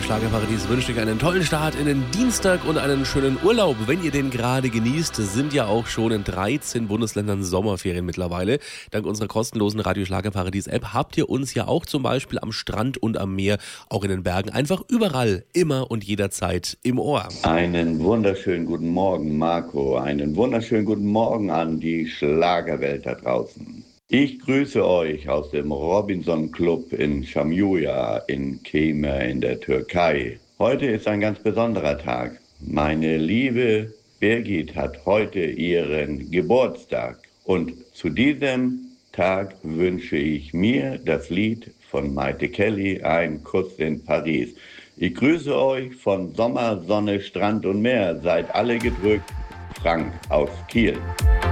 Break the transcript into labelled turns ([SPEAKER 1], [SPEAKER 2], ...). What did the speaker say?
[SPEAKER 1] Schlagerparadies wünscht euch einen tollen Start in den Dienstag und einen schönen Urlaub, wenn ihr den gerade genießt. Es sind ja auch schon in 13 Bundesländern Sommerferien mittlerweile. Dank unserer kostenlosen Radio Schlagerparadies App habt ihr uns ja auch zum Beispiel am Strand und am Meer, auch in den Bergen, einfach überall, immer und jederzeit im Ohr.
[SPEAKER 2] Einen wunderschönen guten Morgen, Marco. Einen wunderschönen guten Morgen an die Schlagerwelt da draußen. Ich grüße euch aus dem Robinson Club in Şamyuja in Kemer in der Türkei. Heute ist ein ganz besonderer Tag. Meine liebe Birgit hat heute ihren Geburtstag. Und zu diesem Tag wünsche ich mir das Lied von Maite Kelly, Ein Kuss in Paris. Ich grüße euch von Sommer, Sonne, Strand und Meer. Seid alle gedrückt. Frank aus Kiel.